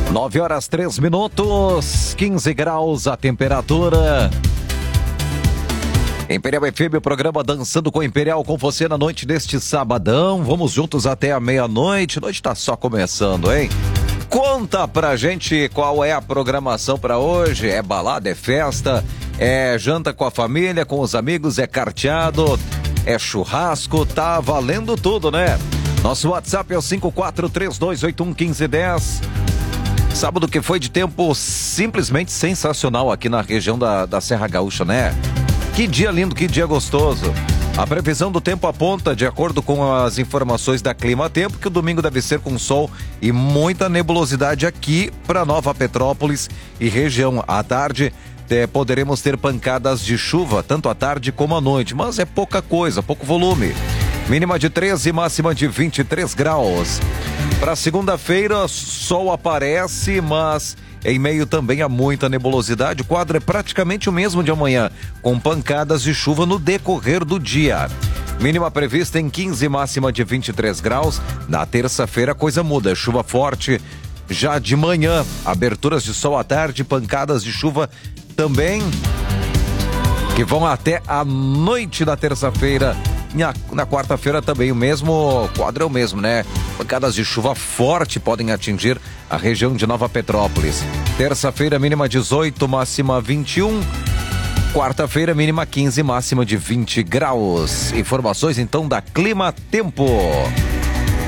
9h03, 15 graus a temperatura. Imperial FM, o programa Dançando com Imperial com você na noite deste sabadão. Vamos juntos até a meia-noite. A noite tá só começando, hein? Conta pra gente qual é a programação pra hoje. É balada, é festa, é janta com a família, com os amigos, é carteado, é churrasco, tá valendo tudo, né? Nosso WhatsApp é o 5432811510. Sábado que foi de tempo simplesmente sensacional aqui na região da Serra Gaúcha, né? Que dia lindo, que dia gostoso. A previsão do tempo aponta, de acordo com as informações da Clima Tempo, que o domingo deve ser com sol e muita nebulosidade aqui para Nova Petrópolis e região. À tarde poderemos ter pancadas de chuva, tanto à tarde como à noite, mas é pouca coisa, pouco volume. Mínima de 13, máxima de 23 graus. Para segunda-feira, sol aparece, mas em meio também a muita nebulosidade. O quadro é praticamente o mesmo de amanhã, com pancadas de chuva no decorrer do dia. Mínima prevista em 15, máxima de 23 graus. Na terça-feira a coisa muda, chuva forte já de manhã, aberturas de sol à tarde, pancadas de chuva também, que vão até a noite da terça-feira. Na quarta-feira também o mesmo quadro, é o mesmo, né? Pancadas de chuva forte podem atingir a região de Nova Petrópolis. Terça-feira mínima 18, máxima 21. Quarta-feira mínima 15, máxima de 20 graus. Informações então da Clima Tempo.